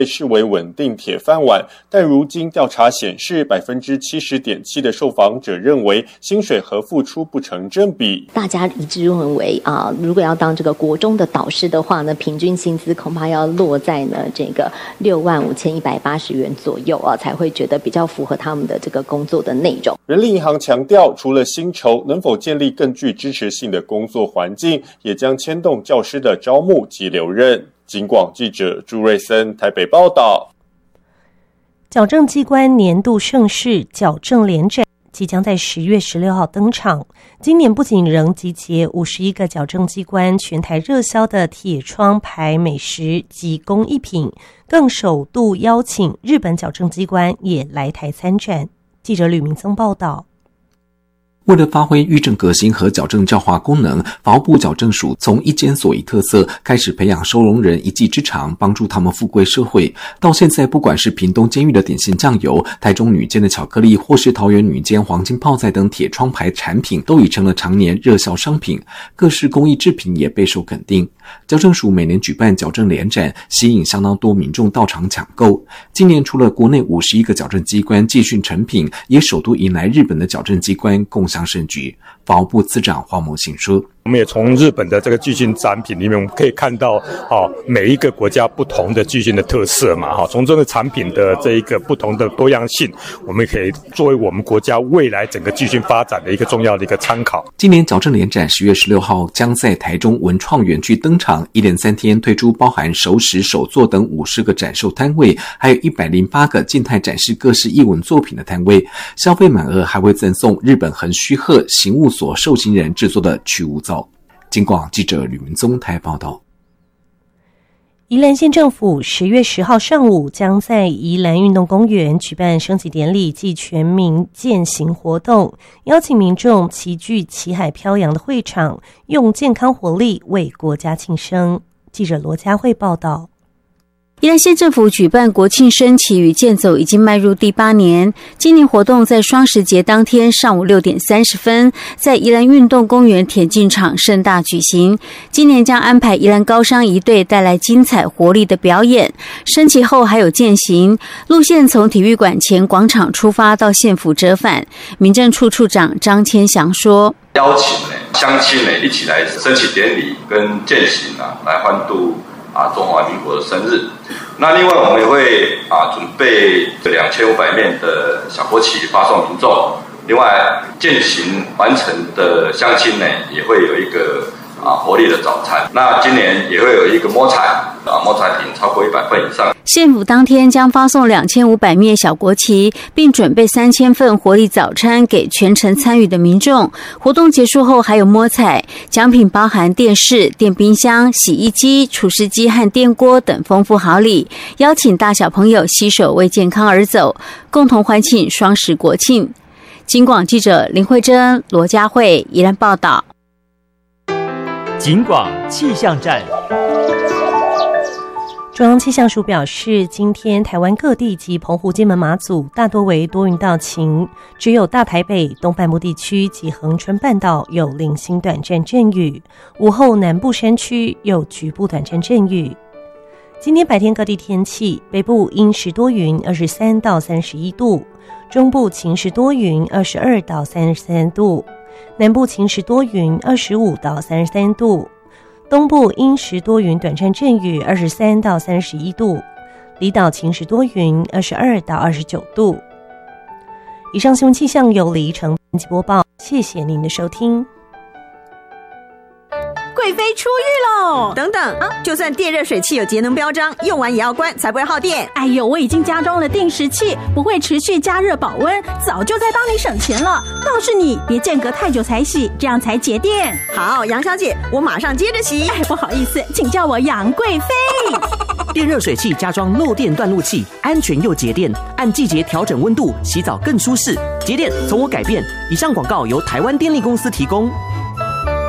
被视为稳定铁饭碗，但如今调查显示 70.7% 的受访者认为薪水和付出不成正比。 大家一致认为如果要当这个国中的导师的话呢，平均薪资恐怕要落在呢这个65180元左右才会觉得比较符合他们的这个工作的内容。 人力银行强调，除了薪酬，能否建立更具支持性的工作环境，也将牵动教师的招募及留任。警广记者朱瑞森台北报道。 矫正机关年度盛事矫正联展即将在10月16号登场。今年不仅仍集结51个矫正机关全台热销的铁窗牌美食及工艺品，更首度邀请日本矫正机关也来台参展。记者吕明宗报道。 为了发挥育正革新和矫正教化功能，法务部矫正署从一检所以特色开始培养收容人一技之长，帮助他们复归社会。到现在，不管是屏东监狱的点心酱油、台中女监的巧克力，或是桃园女监黄金泡菜等铁窗牌产品，都已成了常年热销商品。各式工艺制品也备受肯定。矫正署每年举办矫正联展，吸引相当多民众到场抢购。今年除了国内51个矫正机关寄训成品，也首度迎来日本的矫正机关共襄盛举。法务部次长黄某信说， 我们也从日本的这个具训展品里面，我们可以看到每一个国家不同的具训的特色嘛，从这个产品的这一个不同的多样性，我们可以作为我们国家未来整个具训发展的一个重要的一个参考。 今年矫正联展10月16号将在台中文创园区登场，一连3天推出包含熟食、手作等50个展售摊位，还有108个静态展示各式艺文作品的摊位，消费满额还会赠送日本横须贺刑务所受刑人制作的去污皂。警广记者吕文宗台报道。 宜兰县政府10月10号上午将在宜兰运动公园举办升旗典礼暨全民健行活动，邀请民众齐聚旗海飘扬的会场，用健康活力为国家庆生。记者罗佳慧报道。 宜兰县政府举办国庆升旗与健走已经迈入第8年，今年活动在双十节当天上午6点30分，在宜兰运动公园田径场盛大举行。今年将安排宜兰高商一队带来精彩活力的表演，升旗后还有健行，路线从体育馆前广场出发到县府折返。民政处处长张千祥说， 邀请乡亲一起来升旗典礼跟健行来欢度中华民国的生日。那另外我们也会准备2500面的小国旗发送民众。另外健行完成的乡亲也会有一个活力的早餐。那今年也会有一个摸彩摸彩品超过100份以上。 县府当天将发送2500面小国旗，并准备3000份活力早餐给全程参与的民众。活动结束后还有摸彩，奖品包含电视、电冰箱、洗衣机、除湿机和电锅等丰富好礼，邀请大小朋友携手为健康而走，共同欢庆双十国庆。警广记者林慧珍、罗佳慧宜兰报道。 警广气象站。 中央气象署表示，今天台湾各地及澎湖、金门、马祖大多为多云到晴，只有大台北、东半部地区及恒春半岛有零星短暂阵雨，午后南部山区有局部短暂阵雨。今天白天各地天气，北部阴时多云23到31度，中部晴时多云22到33度，南部晴时多云25到33度，东部阴时多云短暂阵雨23到31度，离岛晴时多云22到29度。以上新闻气象由李怡成编辑播报，谢谢您的收听。 贵妃出狱喽！等等就算电热水器有节能标章，用完也要关，才不会耗电。 哎呦，我已经加装了定时器，不会持续加热保温，早就在帮你省钱了。倒是你别间隔太久才洗，这样才节电。 好，杨小姐，我马上接着洗。 不好意思，请叫我杨贵妃。 电热水器加装漏电断路器，安全又节电，按季节调整温度，洗澡更舒适。节电从我改变。以上广告由台湾电力公司提供。